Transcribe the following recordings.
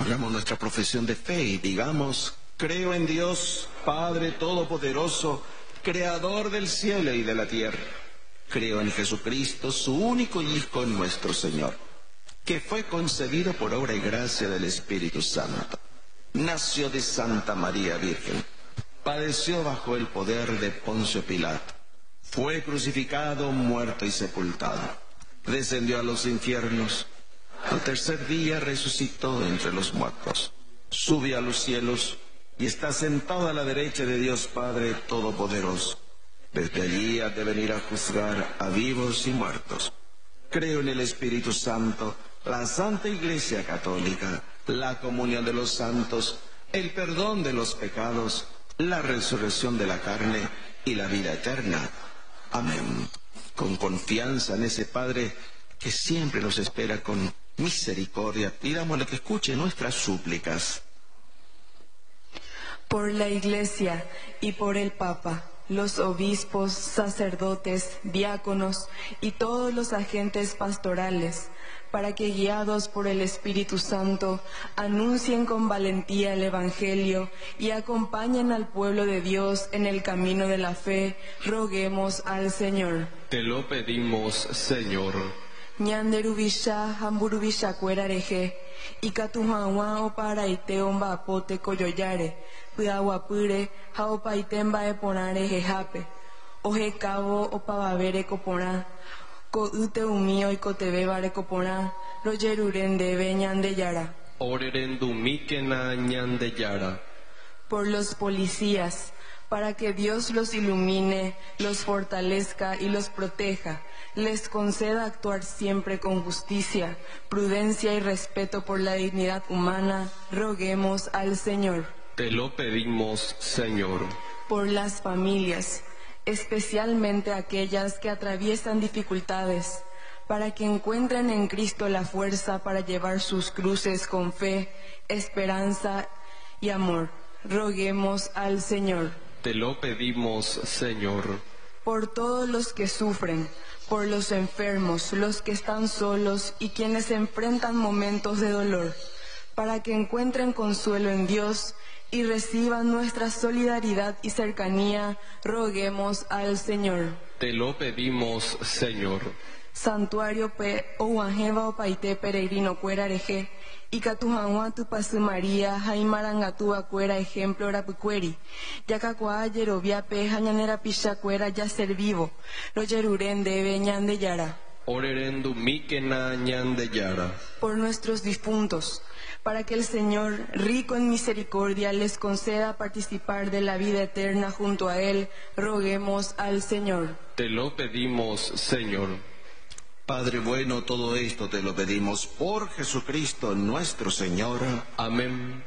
Hagamos nuestra profesión de fe y digamos: creo en Dios, Padre Todopoderoso, Creador del cielo y de la tierra. Creo en Jesucristo, su único Hijo, nuestro Señor, que fue concebido por obra y gracia del Espíritu Santo. Nació de Santa María Virgen, padeció bajo el poder de Poncio Pilato, fue crucificado, muerto y sepultado, descendió a los infiernos, al tercer día resucitó entre los muertos, subió a los cielos y está sentado a la derecha de Dios Padre Todopoderoso. Desde allí ha de venir a juzgar a vivos y muertos. Creo en el Espíritu Santo, la Santa Iglesia Católica, la comunión de los santos, el perdón de los pecados, la resurrección de la carne y la vida eterna. Amén. Con confianza en ese Padre que siempre nos espera con misericordia, pidámosle que escuche nuestras súplicas. Por la Iglesia y por el Papa, los obispos, sacerdotes, diáconos y todos los agentes pastorales, para que, guiados por el Espíritu Santo, anuncien con valentía el Evangelio y acompañen al pueblo de Dios en el camino de la fe, roguemos al Señor. Te lo pedimos, Señor. Ñanderubisha hamburubisha cuerareje, y catujawa o paraite omba apote coyoyare, pyaguapyre ha opaite mba'eporãre jehápe, ohecavo opavavére koporã, ko'ýte umi oikotevéva rekoporã, rojerure ndéve Ñandejára. Orerendumíkena Ñandejára. Por los policías, para que Dios los ilumine, los fortalezca y los proteja, les conceda actuar siempre con justicia, prudencia y respeto por la dignidad humana, roguemos al Señor. Te lo pedimos, Señor. Por las familias, especialmente aquellas que atraviesan dificultades, para que encuentren en Cristo la fuerza para llevar sus cruces con fe, esperanza y amor, roguemos al Señor. Te lo pedimos, Señor. Por todos los que sufren, por los enfermos, los que están solos y quienes enfrentan momentos de dolor, para que encuentren consuelo en Dios y reciban nuestra solidaridad y cercanía, roguemos al Señor. Te lo pedimos, Señor. Santuario pe ouajeva opaite peregrino cuerareje, y catujawa tu pasu María, jaimarangatu cuera ejemplo rapucueri, yacacuá yerovia pe jañanera picha cuera ya ser vivo, royeruren debe Ñandejára. Orerendumíkena Ñandejára. Por nuestros difuntos, para que el Señor, rico en misericordia, les conceda participar de la vida eterna junto a Él, roguemos al Señor. Te lo pedimos, Señor. Padre bueno, todo esto te lo pedimos por Jesucristo nuestro Señor. Amén.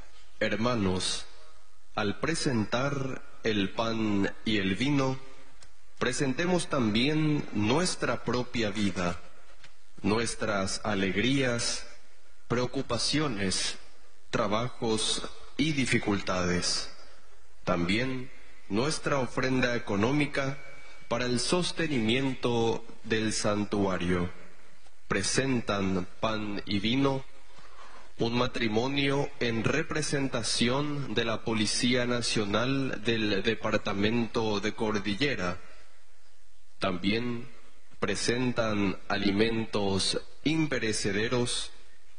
Hermanos, al presentar el pan y el vino, presentemos también nuestra propia vida, nuestras alegrías, preocupaciones, trabajos y dificultades. También nuestra ofrenda económica para el sostenimiento del santuario. Presentan pan y vino, un matrimonio en representación de la Policía Nacional del Departamento de Cordillera. También presentan alimentos imperecederos,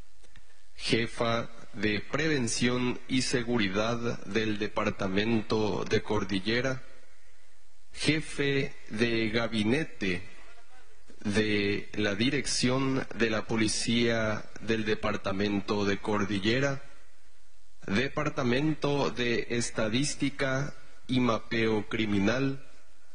jefa de Prevención y Seguridad del Departamento de Cordillera, jefe de gabinete de la Dirección de la Policía del Departamento de Cordillera, Departamento de Estadística y Mapeo Criminal,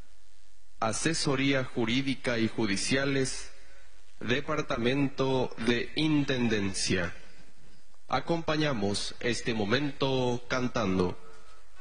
Asesoría Jurídica y Judiciales, Departamento de Intendencia. Acompañamos este momento cantando